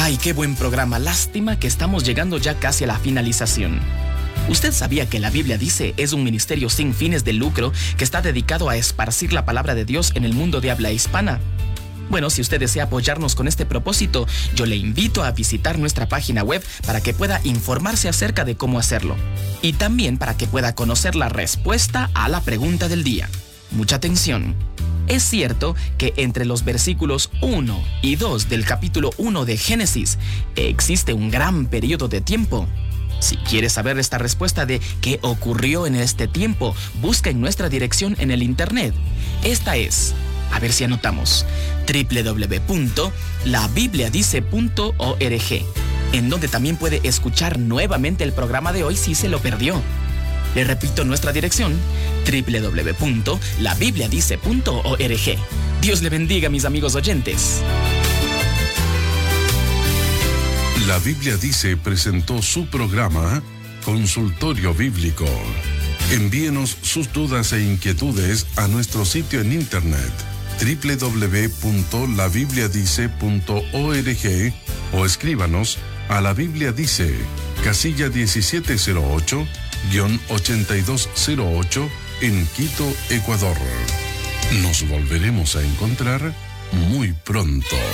Ay, qué buen programa. Lástima que estamos llegando ya casi a la finalización. ¿Usted sabía que la Biblia Dice es un ministerio sin fines de lucro que está dedicado a esparcir la palabra de Dios en el mundo de habla hispana? Bueno, si usted desea apoyarnos con este propósito, yo le invito a visitar nuestra página web para que pueda informarse acerca de cómo hacerlo. Y también para que pueda conocer la respuesta a la pregunta del día. Mucha atención. Es cierto que entre los versículos 1 y 2 del capítulo 1 de Génesis existe un gran periodo de tiempo. Si quieres saber esta respuesta de qué ocurrió en este tiempo, busca en nuestra dirección en el internet. Esta es, a ver si anotamos, www.labibliadice.org, en donde también puede escuchar nuevamente el programa de hoy si se lo perdió. Le repito nuestra dirección, www.labibliadice.org. Dios le bendiga, mis amigos oyentes. La Biblia Dice presentó su programa Consultorio Bíblico. Envíenos sus dudas e inquietudes a nuestro sitio en internet www.labibliadice.org o escríbanos a La Biblia Dice, casilla 1708-8208 en Quito, Ecuador. Nos volveremos a encontrar muy pronto.